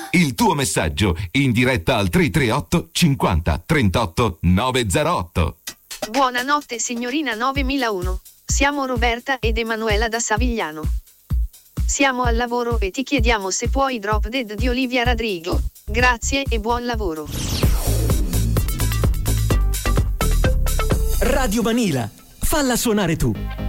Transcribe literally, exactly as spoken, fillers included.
Il tuo messaggio in diretta al tre tre otto cinquanta trentotto novecentotto. Buonanotte signorina novemilauno. Siamo Roberta ed Emanuela da Savigliano. Siamo al lavoro e ti chiediamo se puoi Drop Dead di Olivia Rodrigo. Grazie e buon lavoro. Radio Vanilla, falla suonare tu.